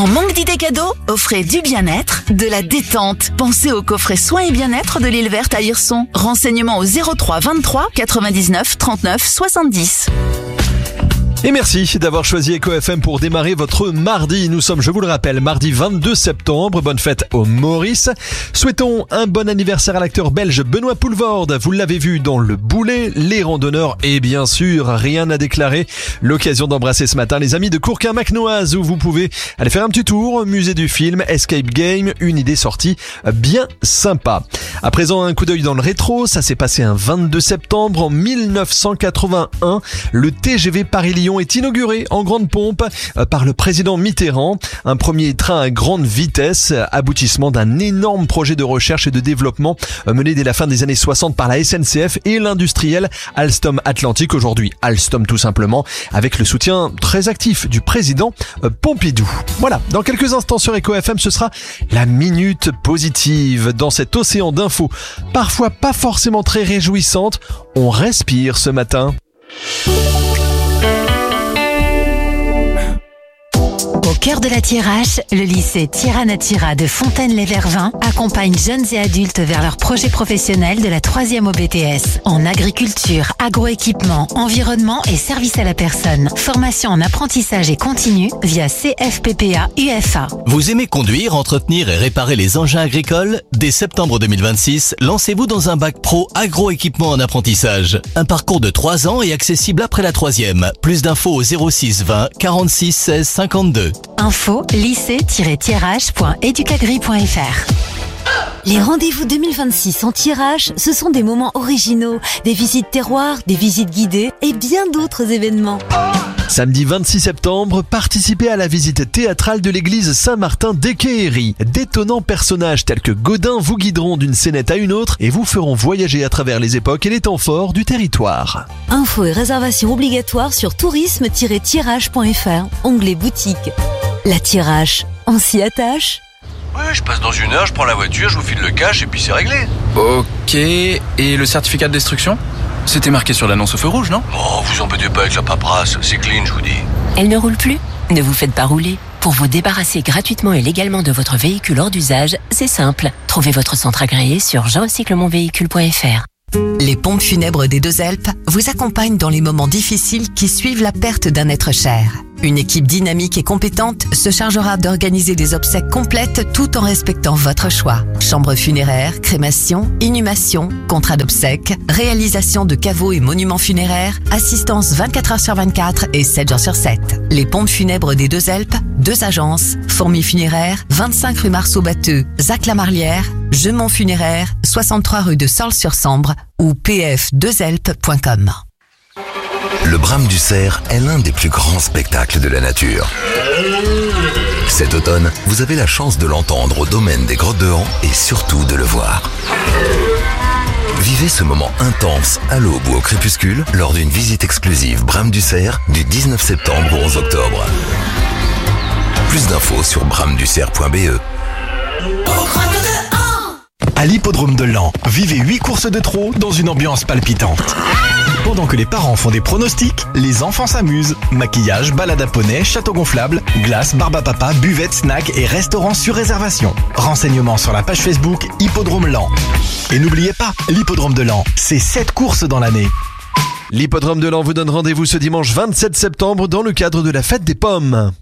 En manque d'idées cadeaux, offrez du bien-être, de la détente. Pensez au coffret soins et bien-être de l'île verte à Hirson. Renseignements au 03 23 99 39 70. Et merci d'avoir choisi Eco FM pour démarrer votre mardi. Nous sommes, je vous le rappelle, mardi 22 septembre. Bonne fête au Maurice. Souhaitons un bon anniversaire à l'acteur belge Benoît Poelvoorde. Vous l'avez vu dans Le Boulet, Les Randonneurs et bien sûr, rien à déclarer. L'occasion d'embrasser ce matin les amis de Courquin-Macnoise où vous pouvez aller faire un petit tour. Musée du film, Escape Game, une idée sortie bien sympa. À présent, un coup d'œil dans le rétro. Ça s'est passé un 22 septembre en 1981. Le TGV Paris-Lyon est inauguré en grande pompe par le président Mitterrand. Un premier train à grande vitesse, aboutissement d'un énorme projet de recherche et de développement mené dès la fin des années 60 par la SNCF et l'industriel Alstom Atlantique, aujourd'hui Alstom tout simplement, avec le soutien très actif du président Pompidou. Voilà, dans quelques instants sur Eco FM, ce sera la minute positive. Dans cet océan d'infos, parfois pas forcément très réjouissantes, on respire ce matin. Au cœur de la Thiérache, le lycée Tirana-Tira de Fontaine-lès-Vervins accompagne jeunes et adultes vers leurs projets professionnels de la 3e au BTS. En agriculture, agroéquipement, environnement et service à la personne. Formation en apprentissage et continu via CFPPA UFA. Vous aimez conduire, entretenir et réparer les engins agricoles? Dès septembre 2026, lancez-vous dans un bac pro agroéquipement en apprentissage. Un parcours de 3 ans et accessible après la 3e. Plus d'infos au 06 20 46 16 52. Info lycée-tirage.educagri.fr. Les rendez-vous 2026 en Thiérache, ce sont des moments originaux, des visites terroirs, des visites guidées et bien d'autres événements. Samedi 26 septembre, participez à la visite théâtrale de l'église Saint-Martin d'Équéhéry. D'étonnants personnages tels que Godin vous guideront d'une scénette à une autre et vous feront voyager à travers les époques et les temps forts du territoire. Infos et réservations obligatoires sur tourisme-thiérache.fr, onglet boutique. La Thiérache, on s'y attache? Ouais, je passe dans 1 heure, je prends la voiture, je vous file le cash et puis c'est réglé. Ok, et le certificat de destruction? C'était marqué sur l'annonce au feu rouge, non? Oh, vous embêtez pas avec la paperasse, c'est clean, je vous dis. Elle ne roule plus? Ne vous faites pas rouler. Pour vous débarrasser gratuitement et légalement de votre véhicule hors d'usage, c'est simple. Trouvez votre centre agréé sur jerecyclemonvéhicule.fr. Les pompes funèbres des Deux-Alpes vous accompagnent dans les moments difficiles qui suivent la perte d'un être cher. Une équipe dynamique et compétente se chargera d'organiser des obsèques complètes tout en respectant votre choix. Chambre funéraire, crémation, inhumation, contrat d'obsèques, réalisation de caveaux et monuments funéraires, assistance 24 heures sur 24 et 7 jours sur 7. Les pompes funèbres des Deux-Alpes, 2 agences, Fourmis Funéraire, 25 rue Marceau-Batteux, Zac-la-Marlière, Gemont Funéraire, 63 rue de Sorles-sur-Sambre ou pf2alpes.com. Le Brame du Cerf est l'un des plus grands spectacles de la nature. Cet automne, vous avez la chance de l'entendre au domaine des Grottes de Han et surtout de le voir. Vivez ce moment intense à l'aube ou au crépuscule lors d'une visite exclusive Brame du Cerf du 19 septembre au 11 octobre. Plus d'infos sur brameducerf.be. À l'hippodrome de Laon, vivez 8 courses de trot dans une ambiance palpitante. Pendant que les parents font des pronostics, les enfants s'amusent. Maquillage, balade à poney, château gonflable, glace, barbe à papa, buvette, snack et restaurant sur réservation. Renseignements sur la page Facebook Hippodrome Laon. Et n'oubliez pas, l'hippodrome de Laon, c'est 7 courses dans l'année. L'hippodrome de Laon vous donne rendez-vous ce dimanche 27 septembre dans le cadre de la fête des pommes.